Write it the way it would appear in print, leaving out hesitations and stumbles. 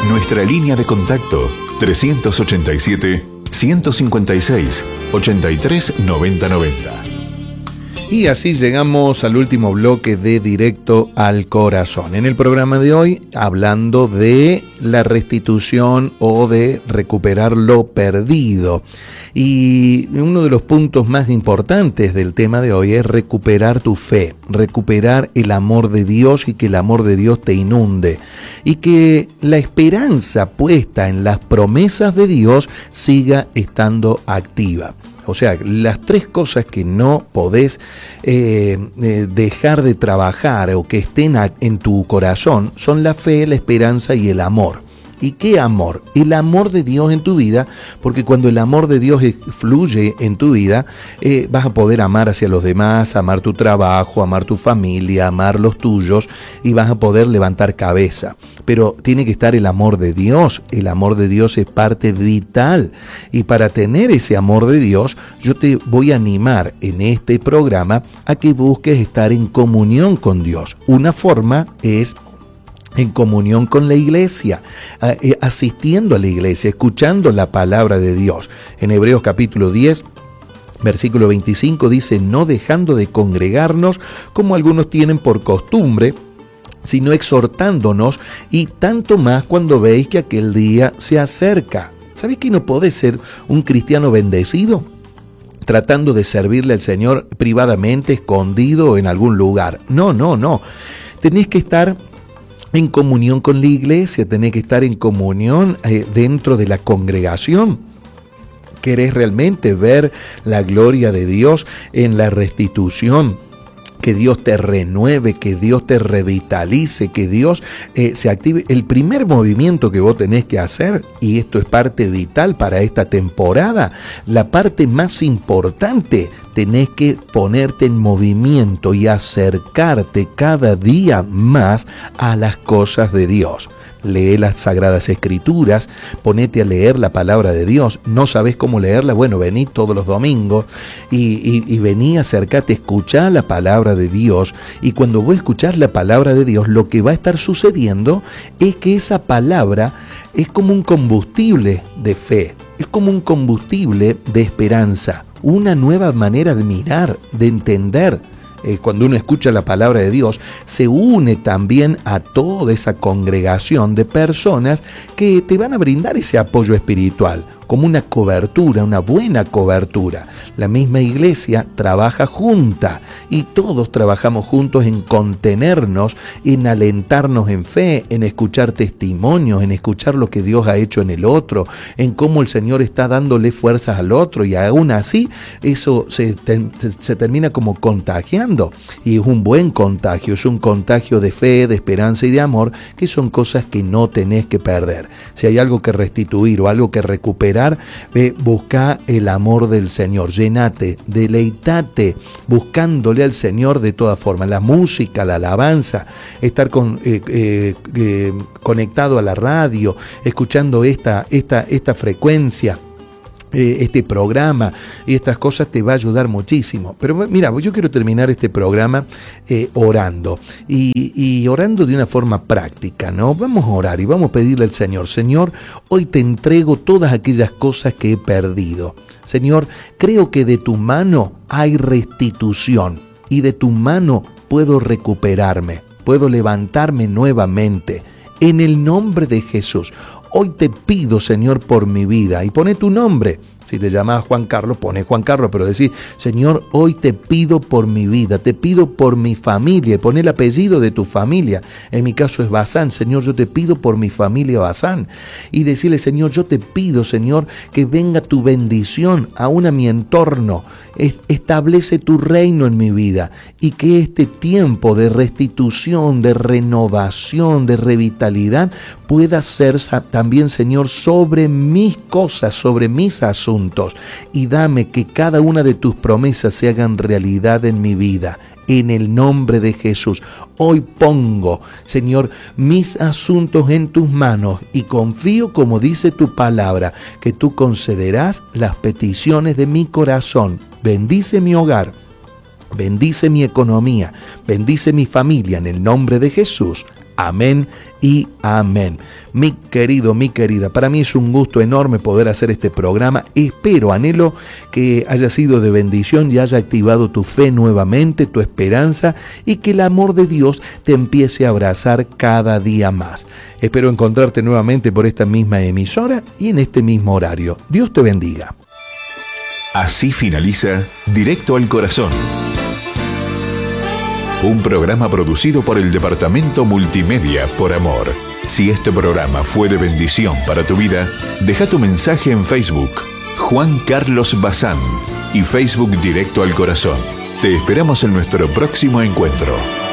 Nuestra línea de contacto 387-156-839090. Y así llegamos al último bloque de Directo al Corazón. En el programa de hoy, hablando de la restitución o de recuperar lo perdido. Y uno de los puntos más importantes del tema de hoy es recuperar tu fe, recuperar el amor de Dios y que el amor de Dios te inunde. Y que la esperanza puesta en las promesas de Dios siga estando activa. O sea, las tres cosas que no podés dejar de trabajar o que estén en tu corazón son la fe, la esperanza y el amor. ¿Y qué amor? El amor de Dios en tu vida, porque cuando el amor de Dios fluye en tu vida, vas a poder amar hacia los demás, amar tu trabajo, amar tu familia, amar los tuyos, y vas a poder levantar cabeza. Pero tiene que estar el amor de Dios. El amor de Dios es parte vital. Y para tener ese amor de Dios, yo te voy a animar en este programa a que busques estar en comunión con Dios. Una forma es en comunión con la iglesia, asistiendo a la iglesia, escuchando la palabra de Dios. En Hebreos capítulo 10, versículo 25 dice: no dejando de congregarnos como algunos tienen por costumbre, sino exhortándonos, y tanto más cuando veis que aquel día se acerca. ¿Sabéis que no podés ser un cristiano bendecido tratando de servirle al Señor privadamente, escondido en algún lugar? No. Tenés que estar en comunión con la iglesia, tenés que estar en comunión dentro de la congregación. ¿Querés realmente ver la gloria de Dios en la restitución? Que Dios te renueve, que Dios te revitalice, que Dios se active. El primer movimiento que vos tenés que hacer, y esto es parte vital para esta temporada, la parte más importante, tenés que ponerte en movimiento y acercarte cada día más a las cosas de Dios. Lee las Sagradas Escrituras, ponete a leer la palabra de Dios. ¿No sabés cómo leerla? Bueno, vení todos los domingos y vení, acercate, escuchá la palabra de Dios. Y cuando vos escuchás la palabra de Dios, lo que va a estar sucediendo es que esa palabra es como un combustible de fe, es como un combustible de esperanza, una nueva manera de mirar, de entender. Cuando uno escucha la palabra de Dios, se une también a toda esa congregación de personas que te van a brindar ese apoyo espiritual, como una cobertura, una buena cobertura. La misma iglesia trabaja junta y todos trabajamos juntos en contenernos, en alentarnos en fe, en escuchar testimonios, en escuchar lo que Dios ha hecho en el otro, en cómo el Señor está dándole fuerzas al otro, y aún así eso se termina como contagiando, y es un buen contagio, es un contagio de fe, de esperanza y de amor, que son cosas que no tenés que perder. Si hay algo que restituir o algo que recuperar, busca el amor del Señor, llenate, deleitate buscándole al Señor de todas formas. La música, la alabanza, estar conectado a la radio, escuchando esta frecuencia, este programa y estas cosas te va a ayudar muchísimo. Pero mira, yo quiero terminar este programa orando y orando de una forma práctica, ¿no? Vamos a orar y vamos a pedirle al Señor: Señor, hoy te entrego todas aquellas cosas que he perdido. Señor, creo que de tu mano hay restitución y de tu mano puedo recuperarme, puedo levantarme nuevamente. En el nombre de Jesús, hoy te pido, Señor, por mi vida. Y pone tu nombre. Si te llamas Juan Carlos, pone Juan Carlos, pero decir: Señor, hoy te pido por mi vida, te pido por mi familia, y pone el apellido de tu familia. En mi caso es Bazán. Señor, yo te pido por mi familia Bazán. Y decirle: Señor, yo te pido, Señor, que venga tu bendición aún a mi entorno. Establece tu reino en mi vida, y que este tiempo de restitución, de renovación, de revitalidad pueda ser también, Señor, sobre mis cosas, sobre mis asuntos. Y dame que cada una de tus promesas se hagan realidad en mi vida. En el nombre de Jesús, hoy pongo, Señor, mis asuntos en tus manos y confío, como dice tu palabra, que tú concederás las peticiones de mi corazón. Bendice mi hogar, bendice mi economía, bendice mi familia, en el nombre de Jesús. Amén y amén. Mi querido, mi querida, para mí es un gusto enorme poder hacer este programa. Espero, anhelo que haya sido de bendición y haya activado tu fe nuevamente, tu esperanza, y que el amor de Dios te empiece a abrazar cada día más. Espero encontrarte nuevamente por esta misma emisora y en este mismo horario. Dios te bendiga. Así finaliza Directo al Corazón. Un programa producido por el Departamento Multimedia por Amor. Si este programa fue de bendición para tu vida, deja tu mensaje en Facebook, Juan Carlos Bazán, y Facebook Directo al Corazón. Te esperamos en nuestro próximo encuentro.